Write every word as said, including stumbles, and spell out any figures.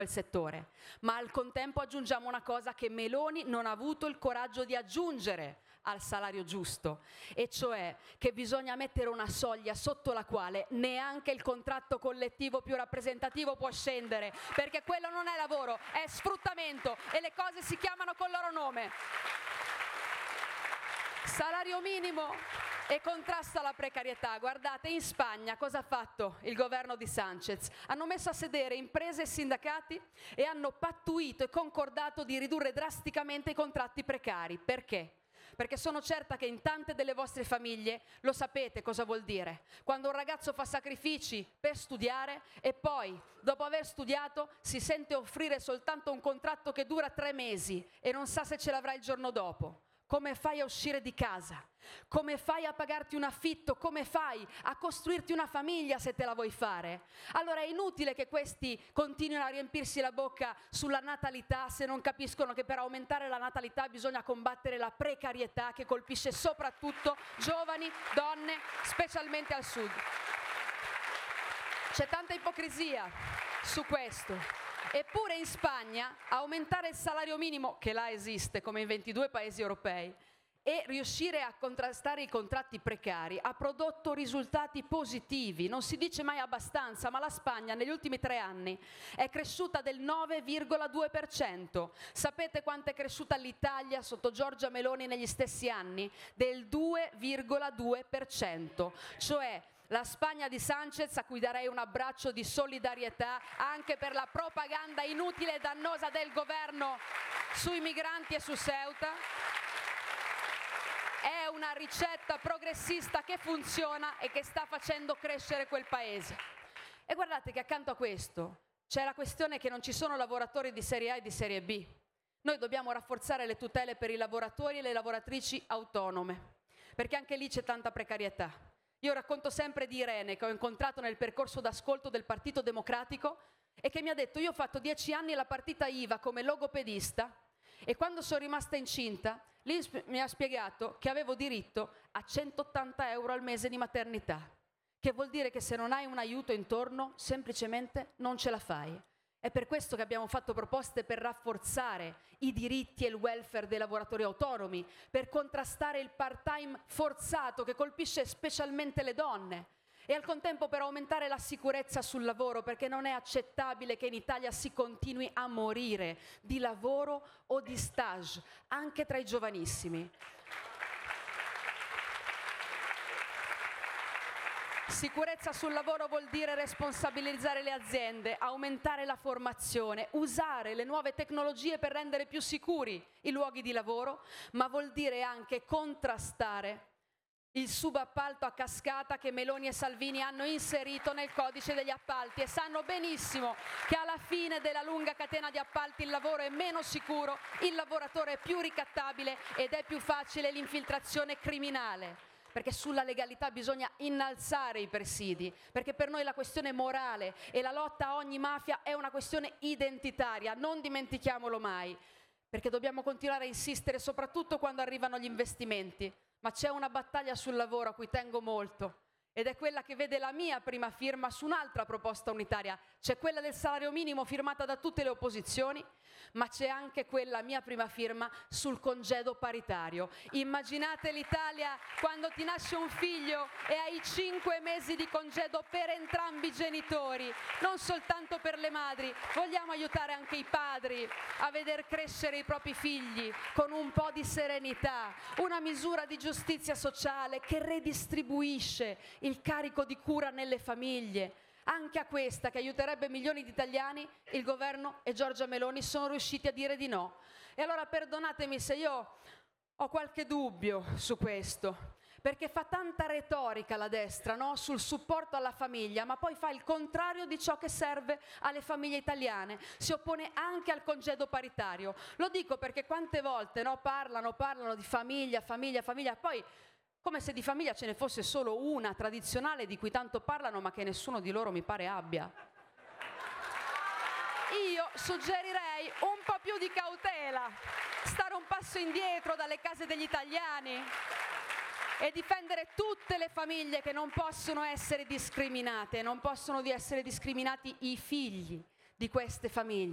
il settore, ma al contempo aggiungiamo una cosa che Meloni non ha avuto il coraggio di aggiungere al salario giusto, e cioè che bisogna mettere una soglia sotto la quale neanche il contratto collettivo più rappresentativo può scendere, perché quello non è lavoro, è sfruttamento e le cose si chiamano col loro nome. Salario minimo e contrasto alla precarietà. Guardate, in Spagna cosa ha fatto il governo di Sánchez? Hanno messo a sedere imprese e sindacati e hanno pattuito e concordato di ridurre drasticamente i contratti precari. Perché? Perché sono certa che in tante delle vostre famiglie lo sapete cosa vuol dire. Quando un ragazzo fa sacrifici per studiare e poi, dopo aver studiato, si sente offrire soltanto un contratto che dura tre mesi e non sa se ce l'avrà il giorno dopo. Come fai a uscire di casa? Come fai a pagarti un affitto? Come fai a costruirti una famiglia se te la vuoi fare? Allora è inutile che questi continuino a riempirsi la bocca sulla natalità se non capiscono che per aumentare la natalità bisogna combattere la precarietà che colpisce soprattutto giovani, donne, specialmente al sud. C'è tanta ipocrisia su questo. Eppure in Spagna aumentare il salario minimo, che là esiste come in ventidue paesi europei, e riuscire a contrastare i contratti precari ha prodotto risultati positivi. Non si dice mai abbastanza, ma la Spagna negli ultimi tre anni è cresciuta del nove virgola due per cento. Sapete quanto è cresciuta l'Italia sotto Giorgia Meloni negli stessi anni? Del due virgola due per cento. Cioè la Spagna di Sánchez, a cui darei un abbraccio di solidarietà anche per la propaganda inutile e dannosa del governo sui migranti e su Ceuta, è una ricetta progressista che funziona e che sta facendo crescere quel paese. E guardate che accanto a questo c'è la questione che non ci sono lavoratori di serie A e di serie B. Noi dobbiamo rafforzare le tutele per i lavoratori e le lavoratrici autonome, perché anche lì c'è tanta precarietà. Io racconto sempre di Irene, che ho incontrato nel percorso d'ascolto del Partito Democratico e che mi ha detto: io ho fatto dieci anni alla partita I V A come logopedista e quando sono rimasta incinta lì mi ha spiegato che avevo diritto a centottanta euro al mese di maternità, che vuol dire che se non hai un aiuto intorno semplicemente non ce la fai. È per questo che abbiamo fatto proposte per rafforzare i diritti e il welfare dei lavoratori autonomi, per contrastare il part-time forzato che colpisce specialmente le donne e al contempo per aumentare la sicurezza sul lavoro, perché non è accettabile che in Italia si continui a morire di lavoro o di stage, anche tra i giovanissimi. Sicurezza sul lavoro vuol dire responsabilizzare le aziende, aumentare la formazione, usare le nuove tecnologie per rendere più sicuri i luoghi di lavoro, ma vuol dire anche contrastare il subappalto a cascata che Meloni e Salvini hanno inserito nel codice degli appalti, e sanno benissimo che alla fine della lunga catena di appalti il lavoro è meno sicuro, il lavoratore è più ricattabile ed è più facile l'infiltrazione criminale. Perché sulla legalità bisogna innalzare i presidi, perché per noi la questione morale e la lotta a ogni mafia è una questione identitaria, non dimentichiamolo mai, perché dobbiamo continuare a insistere soprattutto quando arrivano gli investimenti, ma c'è una battaglia sul lavoro a cui tengo molto ed è quella che vede la mia prima firma su un'altra proposta unitaria. C'è quella del salario minimo firmata da tutte le opposizioni, ma c'è anche quella mia prima firma sul congedo paritario. Immaginate l'Italia quando ti nasce un figlio e hai cinque mesi di congedo per entrambi i genitori, non soltanto per le madri. Vogliamo aiutare anche i padri a veder crescere i propri figli con un po' di serenità, una misura di giustizia sociale che redistribuisce il carico di cura nelle famiglie. Anche a questa, che aiuterebbe milioni di italiani, il governo e Giorgia Meloni sono riusciti a dire di no. E allora perdonatemi se io ho qualche dubbio su questo, perché fa tanta retorica la destra, no? Sul supporto alla famiglia, ma poi fa il contrario di ciò che serve alle famiglie italiane. Si oppone anche al congedo paritario. Lo dico perché quante volte, no, parlano, parlano di famiglia, famiglia, famiglia, poi come se di famiglia ce ne fosse solo una tradizionale di cui tanto parlano ma che nessuno di loro mi pare abbia. Io suggerirei un po' più di cautela, stare un passo indietro dalle case degli italiani e difendere tutte le famiglie che non possono essere discriminate, non possono essere discriminati i figli di queste famiglie.